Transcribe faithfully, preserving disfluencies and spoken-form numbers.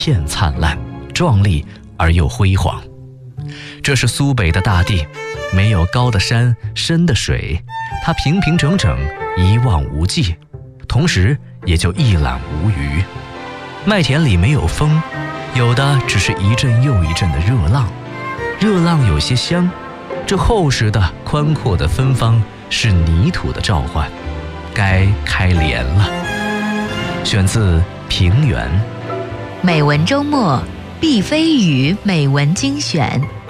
片灿烂、壮丽而又辉煌。这是苏北的大地，没有高的山、深的水，它平平整整，一望无际，同时也就一览无余。麦田里没有风，有的只是一阵又一阵的热浪，热浪有些香，这厚实的、宽阔的芬芳是泥土的召唤，该开镰了。选自《平原》。 美文周末，毕飞宇美文精选。